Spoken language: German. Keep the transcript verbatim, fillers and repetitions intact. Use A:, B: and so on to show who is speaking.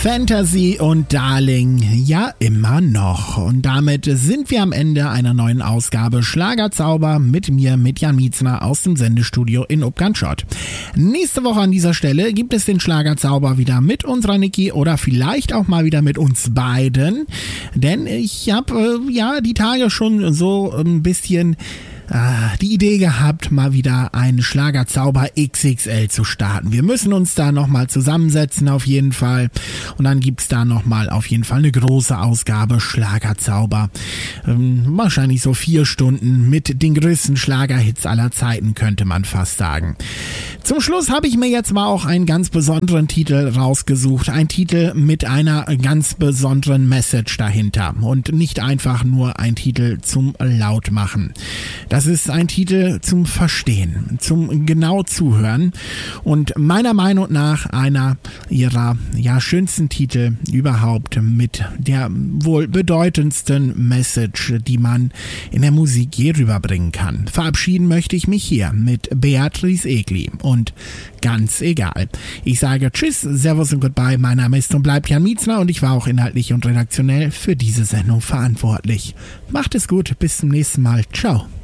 A: Fantasy und Darling, ja immer noch. Und damit sind wir am Ende einer neuen Ausgabe Schlagerzauber mit mir, mit Jan Mietzner aus dem Sendestudio in Upganschott. Nächste Woche an dieser Stelle gibt es den Schlagerzauber wieder mit unserer Niki oder vielleicht auch mal wieder mit uns beiden. Denn ich habe äh, ja die Tage schon so ein bisschen die Idee gehabt, mal wieder einen Schlagerzauber X X L zu starten. Wir müssen uns da nochmal zusammensetzen auf jeden Fall und dann gibt's da nochmal auf jeden Fall eine große Ausgabe Schlagerzauber. Ähm, wahrscheinlich so vier Stunden mit den größten Schlagerhits aller Zeiten, könnte man fast sagen. Zum Schluss habe ich mir jetzt mal auch einen ganz besonderen Titel rausgesucht. Ein Titel mit einer ganz besonderen Message dahinter und nicht einfach nur ein Titel zum Lautmachen. Das ist ein Titel zum Verstehen, zum genau Zuhören und meiner Meinung nach einer ihrer ja, schönsten Titel überhaupt mit der wohl bedeutendsten Message, die man in der Musik je rüberbringen kann. Verabschieden möchte ich mich hier mit Beatrice Egli und ganz egal. Ich sage Tschüss, Servus und Goodbye. Mein Name ist und bleibt Jan Mietzner und ich war auch inhaltlich und redaktionell für diese Sendung verantwortlich. Macht es gut, bis zum nächsten Mal. Ciao.